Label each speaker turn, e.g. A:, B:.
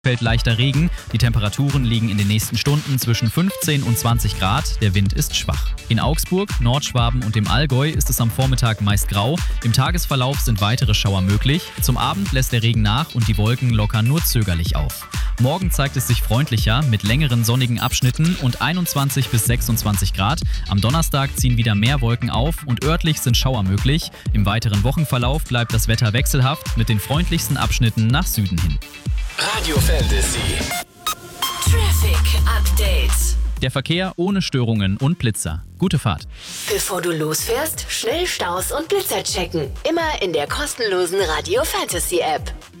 A: Fällt leichter Regen, die Temperaturen liegen in den nächsten Stunden zwischen 15 und 20 Grad, der Wind ist schwach. In Augsburg, Nordschwaben und dem Allgäu ist es am Vormittag meist grau, im Tagesverlauf sind weitere Schauer möglich, zum Abend lässt der Regen nach und die Wolken lockern nur zögerlich auf. Morgen zeigt es sich freundlicher mit längeren sonnigen Abschnitten und 21 bis 26 Grad. Am Donnerstag ziehen wieder mehr Wolken auf und örtlich sind Schauer möglich. Im weiteren Wochenverlauf bleibt das Wetter wechselhaft mit den freundlichsten Abschnitten nach Süden hin.
B: Radio Fantasy.
C: Traffic Update.
A: Der Verkehr ohne Störungen und Blitzer. Gute Fahrt.
C: Bevor du losfährst, schnell Staus und Blitzer checken. Immer in der kostenlosen Radio Fantasy App.